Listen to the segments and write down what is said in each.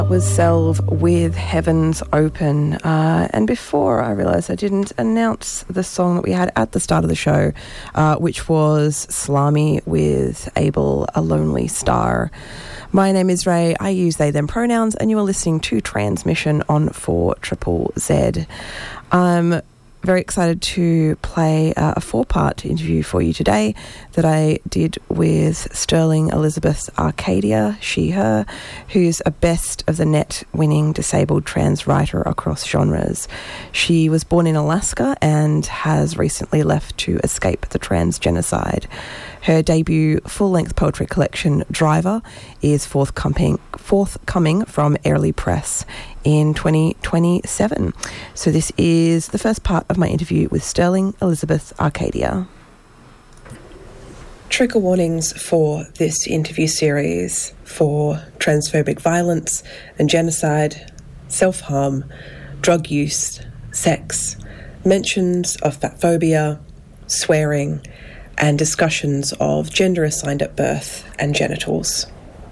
Was Selv with Heavens Open. And before I realised I didn't announce the song that we had at the start of the show, which was Salami with Abel, A Lonely Star. My name is Ray. I use they, them pronouns, and you are listening to Transmission on 4ZZZ. I'm very excited to play a 4-part interview for you today that I did with Sterling Elizabeth Arcadia, she, her, who's a best of the net winning disabled trans writer across genres. She was born in Alaska and has recently left to escape the trans genocide. Her debut full-length poetry collection, Driver, is forthcoming from Airlie Press in 2027. So this is the first part of my interview with Sterling Elizabeth Arcadia. Trigger warnings for this interview series for transphobic violence and genocide, self-harm, drug use, sex, mentions of fatphobia, swearing, and discussions of gender assigned at birth and genitals.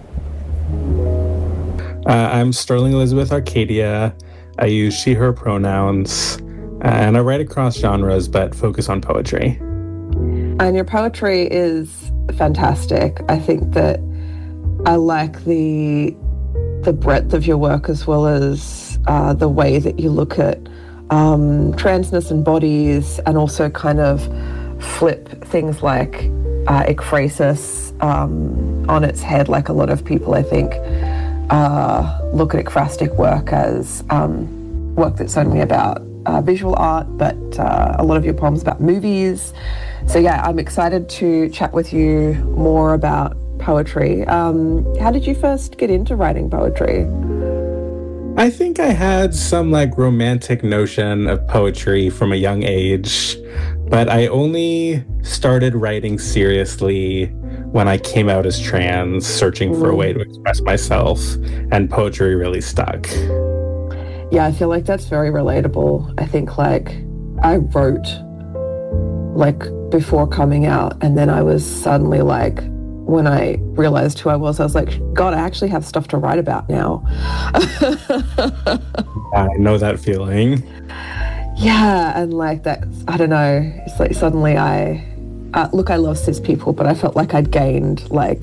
I'm Sterling Elizabeth Arcadia. I use she, her pronouns, and I write across genres but focus on poetry. And your poetry is fantastic. I think that I like the breadth of your work as well as the way that you look at transness and bodies, and also kind of flip things like ekphrasis on its head. Like a lot of people, I think, look at ekphrastic work as work that's only about visual art, but a lot of your poems about movies. So yeah, I'm excited to chat with you more about poetry. How did you first get into writing poetry? I think I had some romantic notion of poetry from a young age, but I only started writing seriously when I came out as trans, searching for a way to express myself, and poetry really stuck. Yeah, I feel like that's very relatable. I think I wrote before coming out, and then I was suddenly when I realized who I was like, God, I actually have stuff to write about now. I know that feeling. Yeah, and that, I don't know, it's suddenly I love cis people, but I felt like I'd gained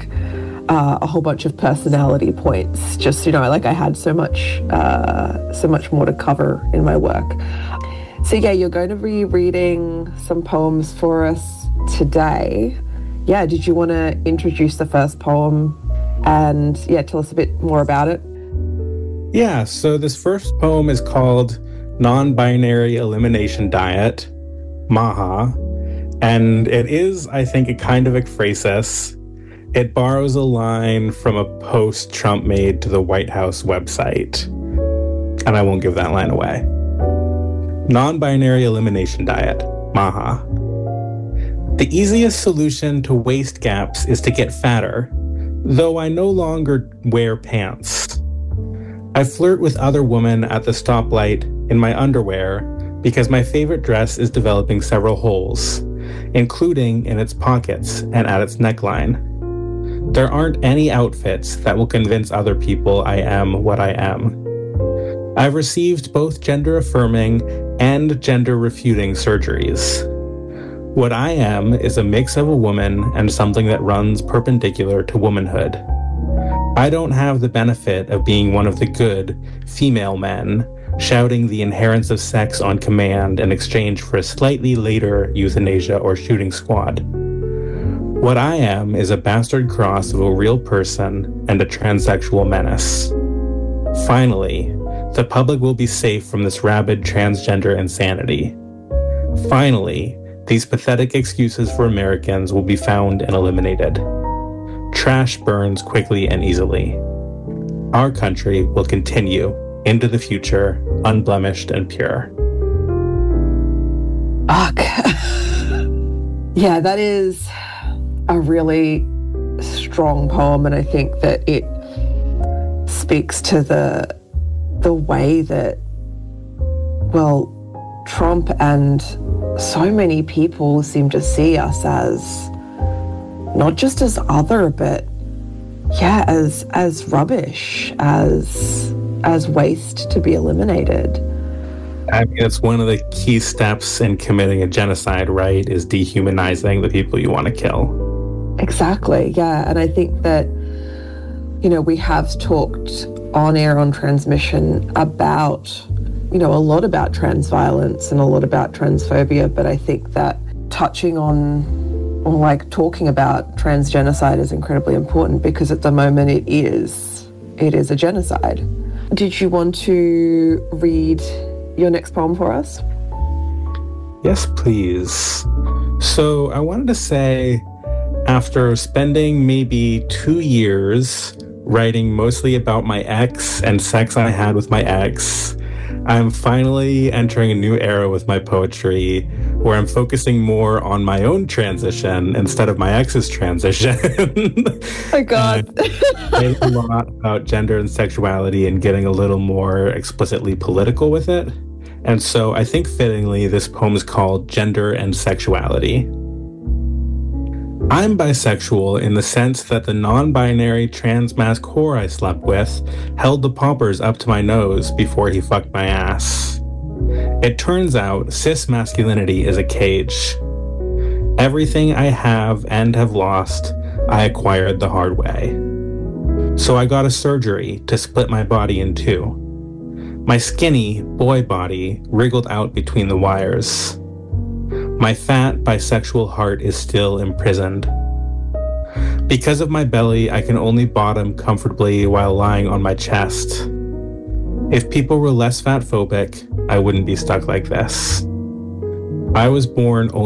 a whole bunch of personality points. Just, I had so much more to cover in my work. So yeah, you're going to be reading some poems for us today. Yeah, did you want to introduce the first poem and tell us a bit more about it? Yeah, so this first poem is called Non-Binary Elimination Diet, Maha, and it is, I think, a kind of ekphrasis. It borrows a line from a post Trump made to the White House website, and I won't give that line away. Non-Binary Elimination Diet, Maha. The easiest solution to waist gaps is to get fatter, though I no longer wear pants. I flirt with other women at the stoplight in my underwear because my favorite dress is developing several holes, including in its pockets and at its neckline. There aren't any outfits that will convince other people I am what I am. I've received both gender-affirming and gender-refuting surgeries. What I am is a mix of a woman and something that runs perpendicular to womanhood. I don't have the benefit of being one of the good female men, shouting the inherence of sex on command in exchange for a slightly later euthanasia or shooting squad. What I am is a bastard cross of a real person and a transsexual menace. Finally, the public will be safe from this rabid transgender insanity. Finally, these pathetic excuses for Americans will be found and eliminated. Trash burns quickly and easily. Our country will continue into the future, unblemished and pure. Fuck. Yeah, that is a really strong poem, and I think that it speaks to the way that, Trump and so many people seem to see us as not just as other, but yeah, as rubbish, as waste to be eliminated. I mean, it's one of the key steps in committing a genocide, right? Is dehumanizing the people you want to kill. Exactly, yeah. And I think that, you know, we have talked on air, on transmission, about, you know, a lot about trans violence and a lot about transphobia, but I think that touching on, or like talking about trans genocide is incredibly important, because at the moment it is a genocide. Did you want to read your next poem for us? Yes, please. So I wanted to say, after spending maybe 2 years writing mostly about my ex and sex I had with my ex, I'm finally entering a new era with my poetry, where I'm focusing more on my own transition instead of my ex's transition. Oh my God. Writing a lot about gender and sexuality and getting a little more explicitly political with it. And so I think fittingly, this poem is called Gender and Sexuality. I'm bisexual in the sense that the non-binary trans-masc whore I slept with held the poppers up to my nose before he fucked my ass. It turns out cis masculinity is a cage. Everything I have and have lost, I acquired the hard way. So I got a surgery to split my body in two. My skinny boy body wriggled out between the wires. My fat bisexual heart is still imprisoned. Because of my belly, I can only bottom comfortably while lying on my chest. If people were less fat phobic, I wouldn't be stuck like this. I was born